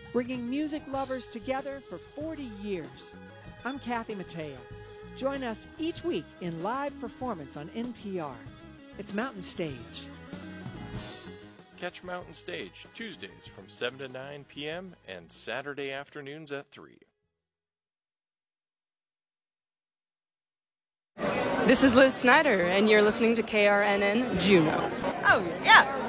bringing music lovers together for 40 years. I'm Kathy Mateo. Join us each week in live performance on NPR. It's Mountain Stage. Catch Mountain Stage Tuesdays from 7 to 9 p.m. and Saturday afternoons at 3. This is Liz Snyder, and you're listening to KRNN Juneau. Oh, yeah.